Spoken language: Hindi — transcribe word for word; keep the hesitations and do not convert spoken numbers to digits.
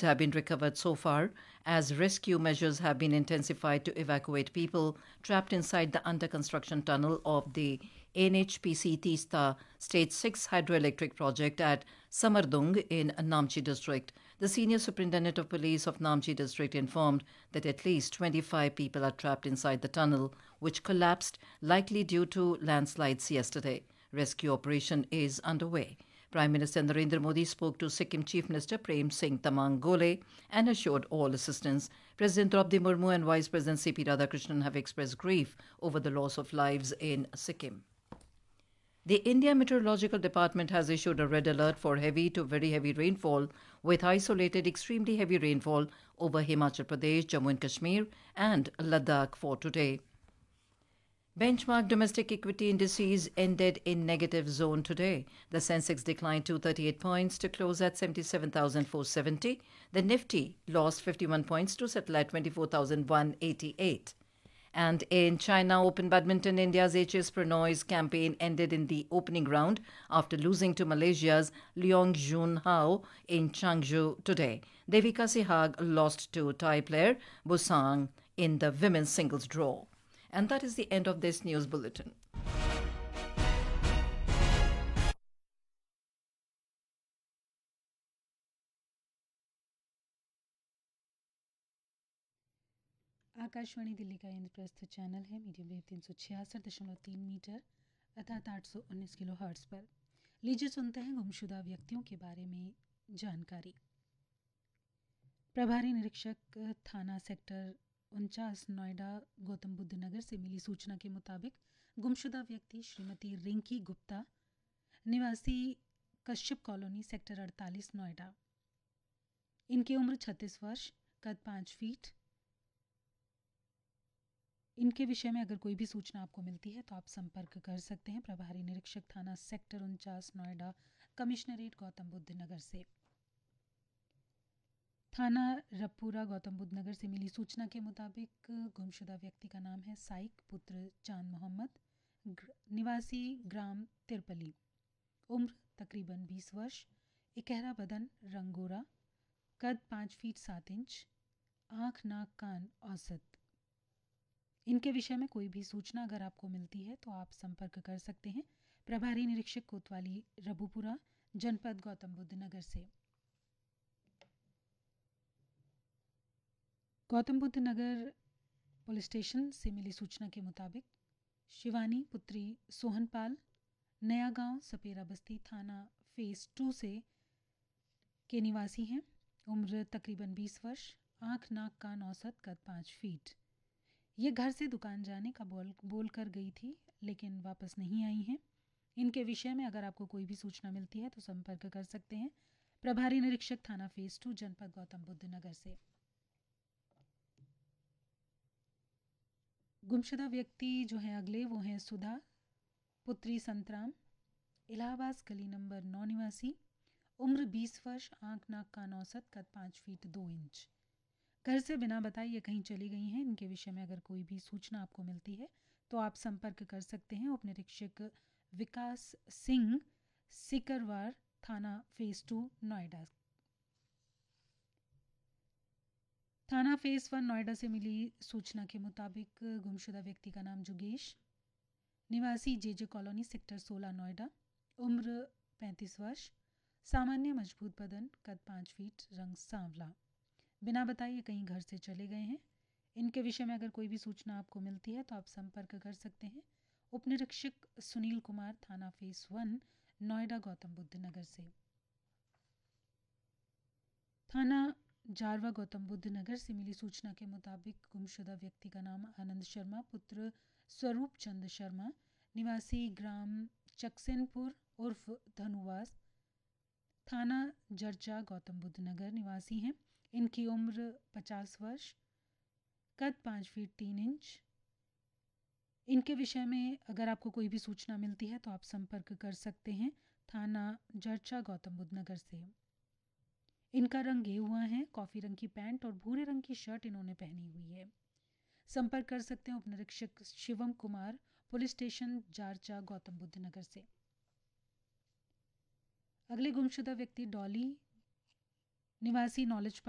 bodies have been recovered so far as rescue measures have been intensified to evacuate people trapped inside the under construction tunnel of the N H P C Teesta Stage six hydroelectric project at Samardung in Namchi district. The senior superintendent of police of Namchi district informed that at least twenty-five people are trapped inside the tunnel, which collapsed likely due to landslides yesterday. Rescue operation is underway. Prime Minister Narendra Modi spoke to Sikkim Chief Minister Prem Singh Tamang Gole and assured all assistance. President Draupadi Murmu and Vice President C P Radhakrishnan have expressed grief over the loss of lives in Sikkim. The India Meteorological Department has issued a red alert for heavy to very heavy rainfall with isolated extremely heavy rainfall over Himachal Pradesh, Jammu and Kashmir and Ladakh for today. Benchmark domestic equity indices ended in negative zone today. The Sensex declined two hundred thirty-eight points to close at seventy-seven thousand four hundred seventy. The Nifty lost fifty-one points to settle at twenty-four thousand one hundred eighty-eight. And in China Open Badminton, India's H S Pranoy's campaign ended in the opening round after losing to Malaysia's Leong Jun Hao in Changzhou today. Devika Sehag lost to Thai player Busang in the women's singles draw. And that is the end of this news bulletin. Akashvani Delhi का इंद्रप्रस्थ चैनल है मीडियम वेव तीन सौ छियासठ दशमलव तीन मीटर अर्थात आठ सौ उन्नीस किलो हर्ट्ज पर। लीजिए सुनते हैं गुमशुदा व्यक्तियों के बारे में जानकारी। प्रभारी निरीक्षक थाना सेक्टर उनचास नोएडा गौतम बुद्ध नगर से मिली सूचना के मुताबिक गुमशुदा व्यक्ति श्रीमती रिंकी गुप्ता निवासी कश्यप कॉलोनी सेक्टर अड़तालीस नोएडा। इनकी उम्र छत्तीस वर्ष, कद पाँच फीट। इनके विषय में अगर कोई भी सूचना आपको मिलती है तो आप संपर्क कर सकते हैं प्रभारी निरीक्षक थाना सेक्टर उनचास नोएडा कमिश्नरेट गौतम बुद्ध नगर से। थाना रपुरा गौतम बुद्ध नगर से मिली सूचना के मुताबिक गुमशुदा व्यक्ति का नाम है साइक पुत्र चांद मोहम्मद, निवासी ग्राम तिरपली। उम्र तकरीबन बीस वर्ष, इकहरा बदन, रंग गोरा, कद पाँच फीट सात इंच, आँख नाक कान औसत। इनके विषय में कोई भी सूचना अगर आपको मिलती है तो आप संपर्क कर सकते हैं प्रभारी निरीक्षक कोतवाली रबुपुरा जनपद गौतम बुद्ध नगर से। गौतम बुद्ध नगर पुलिस स्टेशन से मिली सूचना के मुताबिक शिवानी पुत्री सोहनपाल नया गांव सपेरा बस्ती थाना फेज टू से के निवासी हैं। उम्र तकरीबन बीस वर्ष, आँख नाक कान औसत, कद पाँच फीट। ये घर से दुकान जाने का बोल बोल कर गई थी लेकिन वापस नहीं आई हैं। इनके विषय में अगर आपको कोई भी सूचना मिलती है तो संपर्क कर सकते हैं प्रभारी निरीक्षक थाना फेज टू जनपद गौतम बुद्ध नगर से। गुमशुदा व्यक्ति जो हैं अगले वो हैं सुधा पुत्री संतराम, इलाहाबाद गली नंबर नौ निवासी। उम्र बीस वर्ष, आँख नाक कान औसत, कद पाँच फीट दो इंच। घर से बिना बताए ये कहीं चली गई हैं। इनके विषय में अगर कोई भी सूचना आपको मिलती है तो आप संपर्क कर सकते हैं उप निरीक्षक विकास सिंह सिकरवार थाना फेज टू नोएडा। थाना फेज वन नोएडा से मिली सूचना के मुताबिक गुमशुदा व्यक्ति का नाम जुगेश, निवासी जेजे कॉलोनी सेक्टर सोलह नोएडा। उम्र पैंतीस वर्ष, सामान्य मजबूत बदन, कद पाँच फीट, रंग सांवला। बिना बताए कहीं घर से चले गए हैं। इनके विषय में अगर कोई भी सूचना आपको मिलती है तो आप संपर्क कर सकते हैं उप निरीक्षक सुनील कुमार थाना फेज वन नोएडा गौतम बुद्ध नगर से। थाना जारवा गौतम बुद्ध नगर से मिली सूचना के मुताबिक गुमशुदा व्यक्ति का नाम आनंद शर्मा पुत्र स्वरूप चंद शर्मा, निवासी ग्राम चकसेनपुर उर्फ धनुवास थाना जर्चा गौतम बुद्ध नगर निवासी हैं। इनकी उम्र पचास वर्ष, कद पाँच फीट तीन इंच। इनके विषय में अगर आपको कोई भी सूचना मिलती है तो आप संपर्क कर सकते हैं थाना जर्चा गौतम बुद्ध नगर से। इनका रंग गेहुआ है, कॉफ़ी रंग की पैंट और भूरे रंग की शर्ट इन्होंने पहनी हुई है। संपर्क कर सकते हैं उप निरीक्षक शिवम कुमार पुलिस स्टेशन जारचा गौतम बुद्ध नगर से। अगले गुमशुदा व्यक्ति डॉली निवासी नॉलेज